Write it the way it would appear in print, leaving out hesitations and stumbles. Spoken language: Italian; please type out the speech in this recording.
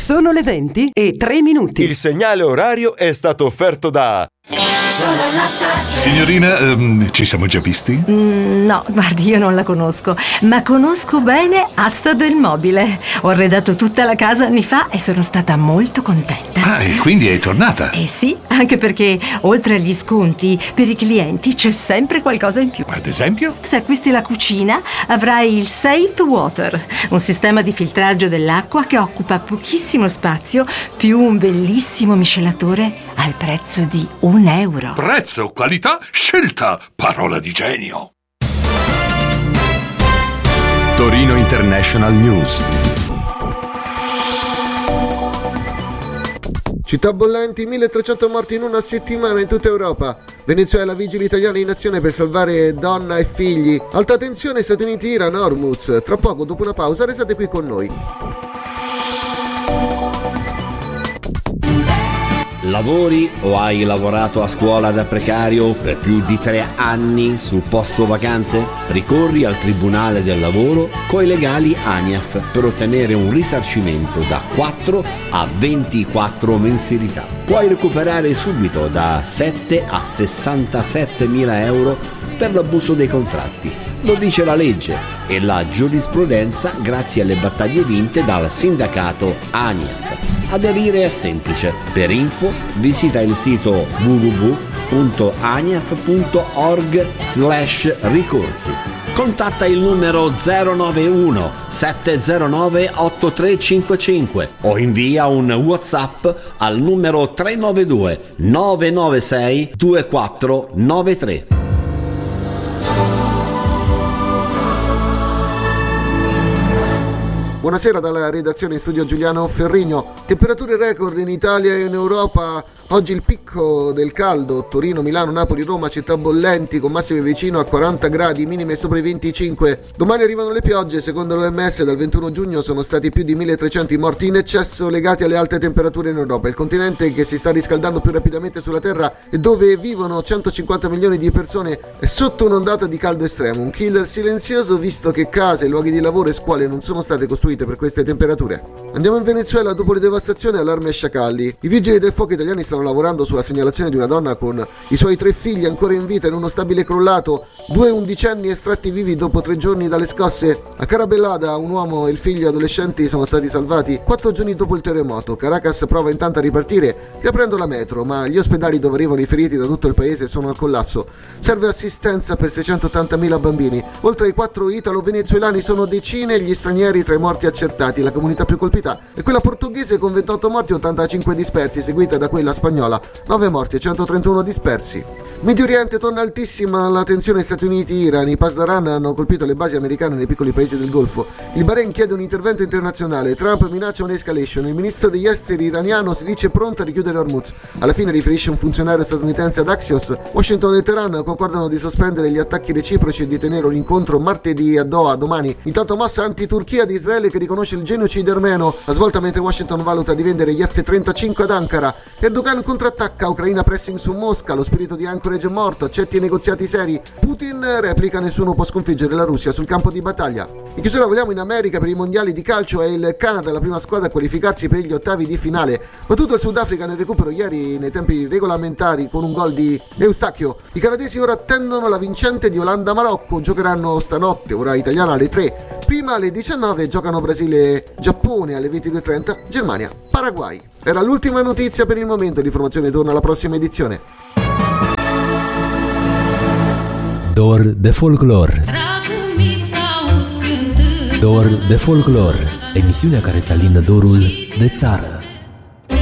Sono le 20:03. Il segnale orario è stato offerto da... Signorina, ci siamo già visti? No, guardi, io non la conosco, ma conosco bene Asta del Mobile. Ho arredato tutta la casa anni fa e sono stata molto contenta. Ah, e quindi è tornata? Eh sì, anche perché oltre agli sconti, per i clienti c'è sempre qualcosa in più. Ad esempio? Se acquisti la cucina, avrai il Safe Water, un sistema di filtraggio dell'acqua che occupa pochissimo spazio, più un bellissimo miscelatore al prezzo di €1. Prezzo, qualità, scelta, parola di genio. Torino International News. Città bollenti, 1300 morti in una settimana in tutta Europa. Venezuela, vigili italiani in azione per salvare donna e figli. Alta tensione, Stati Uniti, Iran, Hormuz. Tra poco, dopo una pausa, restate qui con noi. Lavori o hai lavorato a scuola da precario per più di 3 anni sul posto vacante? Ricorri al Tribunale del Lavoro coi legali ANIAF per ottenere un risarcimento da 4 a 24 mensilità. Puoi recuperare subito da 7 a 67 mila euro per l'abuso dei contratti. Lo dice la legge e la giurisprudenza grazie alle battaglie vinte dal sindacato ANIAF. Aderire è semplice. Per info visita il sito www.aniaf.org/ricorsi. Contatta il numero 091 709 8355 o invia un WhatsApp al numero 392 996 2493. Buonasera dalla redazione in studio Giuliano Ferrigno. Temperature record in Italia e in Europa. Oggi il picco del caldo, Torino, Milano, Napoli, Roma, città bollenti con massime vicino a 40 gradi, minime sopra i 25. Domani arrivano le piogge, secondo l'OMS dal 21 giugno sono stati più di 1300 morti in eccesso legati alle alte temperature in Europa. Il continente che si sta riscaldando più rapidamente sulla Terra e dove vivono 150 milioni di persone è sotto un'ondata di caldo estremo, un killer silenzioso visto che case, luoghi di lavoro e scuole non sono state costruite per queste temperature. Andiamo in Venezuela. Dopo le devastazioni, allarme e sciacalli. I vigili del fuoco italiani stanno lavorando sulla segnalazione di una donna con i suoi 3 figli ancora in vita in uno stabile crollato, 2 undicenni estratti vivi dopo 3 giorni dalle scosse. A Carabellada un uomo e il figlio adolescenti sono stati salvati 4 giorni dopo il terremoto. Caracas prova intanto a ripartire riaprendo la metro, ma gli ospedali dove arrivano i feriti da tutto il paese sono al collasso. Serve assistenza per 680.000 bambini. Oltre ai 4 italo-venezuelani sono decine gli stranieri tra i morti accertati. La comunità più colpita è quella portoghese con 28 morti e 85 dispersi, seguita da quella spagnola, 9 morti e 131 dispersi. Medio Oriente torna altissima la tensione Stati Uniti-Iran. I Pasdaran hanno colpito le basi americane nei piccoli paesi del Golfo. Il Bahrain chiede un intervento internazionale. Trump minaccia un'escalation. Il ministro degli esteri iraniano si dice pronto a richiudere Hormuz. Alla fine, riferisce un funzionario statunitense ad Axios, Washington e Teheran concordano di sospendere gli attacchi reciproci e di tenere un incontro martedì a Doha domani. Intanto mossa anti-Turchia di Israele che riconosce il genocidio armeno. La svolta mentre Washington valuta di vendere gli F-35 ad Ankara. Erdogan contrattacca, Ucraina pressing su Mosca, lo spirito di Anchorage è morto, accetti i negoziati seri. Putin replica nessuno può sconfiggere la Russia sul campo di battaglia. In chiusura vogliamo in America per i mondiali di calcio è il Canada la prima squadra a qualificarsi per gli ottavi di finale. Battuto il Sudafrica nel recupero ieri nei tempi regolamentari con un gol di Eustachio. I canadesi ora attendono la vincente di Olanda-Marocco, giocheranno stanotte, ora italiana alle 3. Prima alle 19 giocano Brasile-Giappone, alle 22:30 Germania-Paraguay. Era l'ultima notizia per il momento, l'informazione torna alla prossima edizione. Dor de folclor. Dor de folclor, emisiunea care să alindă dorul de țară.